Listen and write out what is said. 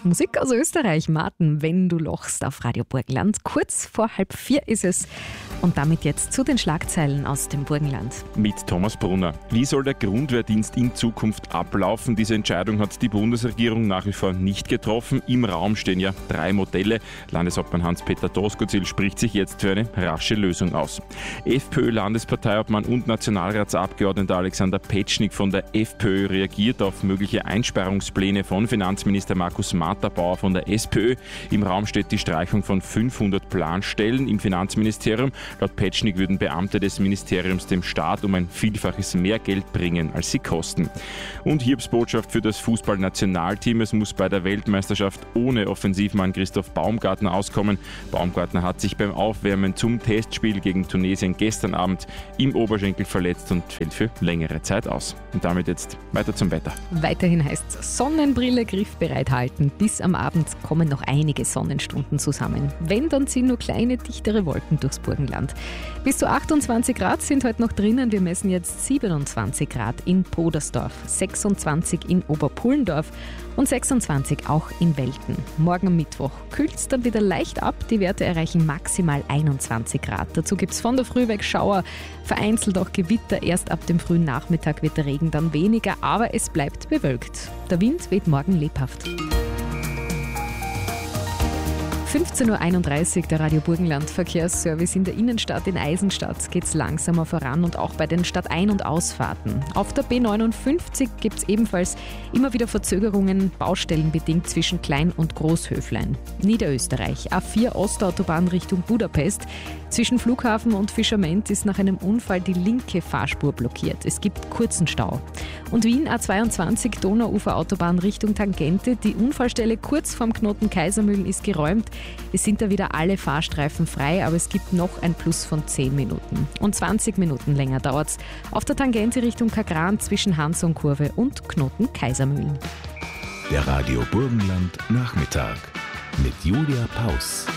Musik aus Österreich, Martin, wenn du lochst auf Radio Burgenland. Kurz vor 3:30 ist es. Und damit jetzt zu den Schlagzeilen aus dem Burgenland. Mit Thomas Brunner. Wie soll der Grundwehrdienst in Zukunft ablaufen? Diese Entscheidung hat die Bundesregierung nach wie vor nicht getroffen. Im Raum stehen ja 3 Modelle. Landeshauptmann Hans-Peter Doskozil spricht sich jetzt für eine rasche Lösung aus. FPÖ-Landesparteiobmann und Nationalratsabgeordneter Alexander Petschnig von der FPÖ reagiert auf mögliche Einsparungspläne von Finanzminister Markus Matterbauer von der SPÖ. Im Raum steht die Streichung von 500 Planstellen im Finanzministerium. Laut Petschnig würden Beamte des Ministeriums dem Staat um ein Vielfaches mehr Geld bringen, als sie kosten. Und Hiobsbotschaft für das Fußballnationalteam. Es muss bei der Weltmeisterschaft ohne Offensivmann Christoph Baumgartner auskommen. Baumgartner hat sich beim Aufwärmen zum Testspiel gegen Tunesien gestern Abend im Oberschenkel verletzt und fällt für längere Zeit aus. Und damit jetzt weiter zum Wetter. Weiterhin heißt es Sonnenbrille griffbereit halten. Bis am Abend kommen noch einige Sonnenstunden zusammen. Wenn, dann ziehen nur kleine, dichtere Wolken durchs Burgenland. Bis zu 28 Grad sind heute noch drinnen. Wir messen jetzt 27 Grad in Podersdorf, 26 in Oberpullendorf und 26 auch in Welten. Morgen am Mittwoch kühlt es dann wieder leicht ab. Die Werte erreichen maximal 21 Grad. Dazu gibt es von der Früh weg Schauer, vereinzelt auch Gewitter. Erst ab dem frühen Nachmittag wird der Regen dann weniger, aber es bleibt bewölkt. Der Wind weht morgen lebhaft. 15.31 Uhr, der Radio Burgenland Verkehrsservice. In der Innenstadt in Eisenstadt geht es langsamer voran und auch bei den Stadtein- und Ausfahrten. Auf der B59 gibt es ebenfalls immer wieder Verzögerungen, baustellenbedingt zwischen Klein- und Großhöflein. Niederösterreich, A4 Ostautobahn Richtung Budapest. Zwischen Flughafen und Fischament ist nach einem Unfall die linke Fahrspur blockiert. Es gibt kurzen Stau. Und Wien A22 Donauuferautobahn Richtung Tangente. Die Unfallstelle kurz vorm Knoten Kaisermühlen ist geräumt. Es sind da wieder alle Fahrstreifen frei, aber es gibt noch ein Plus von 10 Minuten. Und 20 Minuten länger dauert es auf der Tangente Richtung Kagran zwischen Hansonkurve und Knoten Kaisermühlen. Der Radio Burgenland Nachmittag mit Julia Paus.